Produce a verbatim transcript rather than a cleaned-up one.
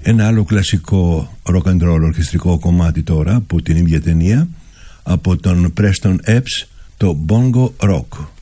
Ένα άλλο κλασικό rock and roll ορχιστρικό κομμάτι τώρα από την ίδια ταινία, από τον Preston Epps, το Bongo Rock.